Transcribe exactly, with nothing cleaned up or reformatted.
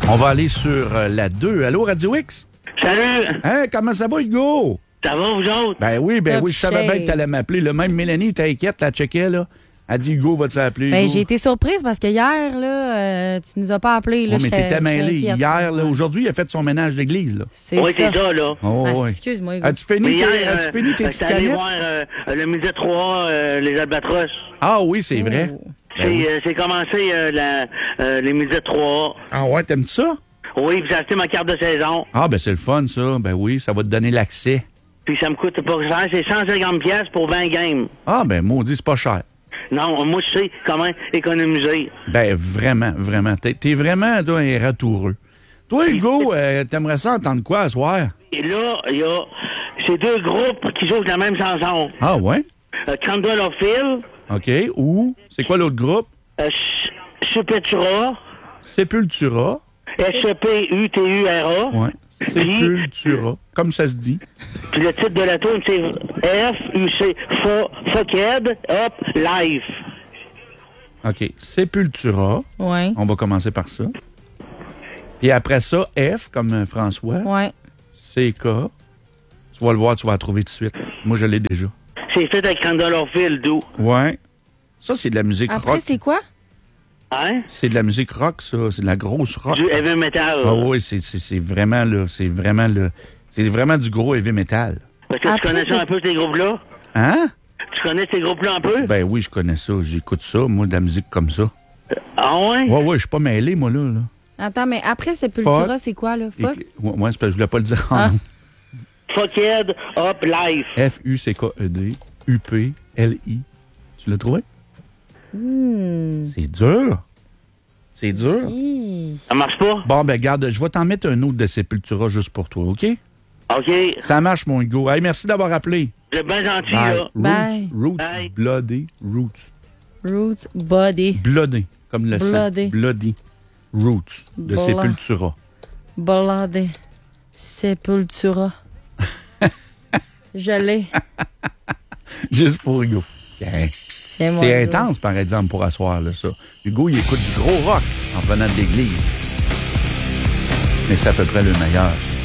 On va aller sur euh, la deux. Allô, Radio X? Salut! Hein, comment ça va, Hugo? Ça va, vous autres? Ben oui, ben Top oui, je savais bien shape. que t'allais m'appeler. Le même Mélanie était inquiète, la checkait, là. Elle dit, Hugo, va-tu appeler? Ben, Hugo? j'ai été surprise parce que hier, là, euh, tu nous as pas appelé. Là, Oh, mais j'étais- t'étais mêlé j'étais inquiète. hier, là. Aujourd'hui, il a fait son ménage d'église, là. C'est Oui, ça. c'est ça, là. Oh, Ah, ouais. excuse-moi, Hugo. As-tu fini, Mais tes- hier, as-tu fini tes euh, petites j'étais allé canettes? voir euh, le midi trois, euh, les Albatros. Ah oui, c'est vrai. Oh. Ben C'est oui. euh, c'est commencé euh, la, euh, les midi trois. Ah ouais, t'aimes ça? Oui, puis j'ai acheté ma carte de saison. Ah, ben c'est le fun, ça. Ben oui, ça va te donner l'accès. Puis ça me coûte pas cher. C'est cent cinquante piastres pour vingt games. Ah, ben maudit, c'est pas cher. Non, moi, je sais comment économiser. Ben vraiment, vraiment. T'es, t'es vraiment, toi, un ratoureux. Toi, Hugo, euh, t'aimerais ça entendre quoi à soir? Et là, il y a ces deux groupes qui jouent la même chanson. Ah ouais? Euh, Candle of Phil, OK. Ou, c'est quoi l'autre groupe? euh, Sepultura, Sepultura. S E P U T U R A. Ouais. Sepultura. Comme ça se dit. Puis le titre de la tune, c'est F U C, Fuckhead Up Live. OK. Sepultura. Ouais. On va commencer par ça. Puis après ça, F, comme euh, François. Ouais. C K. Tu vas le voir, tu vas la trouver tout de suite. Moi, je l'ai déjà. C'est fait avec Candle of Phil, d'où? Ouais. Ça, c'est de la musique Après, rock. c'est quoi? Hein? C'est de la musique rock, ça. C'est de la grosse rock. Du heavy metal. Ah oui, c'est, c'est, c'est vraiment là, c'est vraiment le, c'est vraiment du gros heavy metal. Parce que Après, tu connais ça c'est- un peu, ces groupes-là? Hein? Tu connais ces groupes-là un peu? Ben oui, je connais ça. J'écoute ça, moi, de la musique comme ça. Ah ouais? Ouais, ouais, je suis pas mêlé, moi, là. là. Attends, mais après Sepultura, Fuck. c'est quoi, là? Et- Fuck? ouais, ouais, c'est parce que je voulais pas le dire en Ah. nom. Fuckhead Up Live. F U C K E D U P L I. Tu l'as trouvé? Hmm. C'est dur. C'est dur. Hi. Ça marche pas? Bon, ben, garde, je vais t'en mettre un autre de Sepultura juste pour toi, OK? OK. Ça marche, mon Hugo. Hey, merci d'avoir appelé. C'est bien gentil, Bye. là. Roots, Bye. Roots, Bye. Bloody, Roots. Roots Body. Bloody, comme le Bloody. sang. Bloody. Roots, de Bla- Sepultura. Ballade. Sepultura. Je l'ai. Juste pour Hugo. Tiens. Tiens, moi, C'est Hugo. intense, par exemple, pour asseoir, là, ça. Hugo, il écoute du gros rock en venant de l'église. Mais c'est à peu près le meilleur.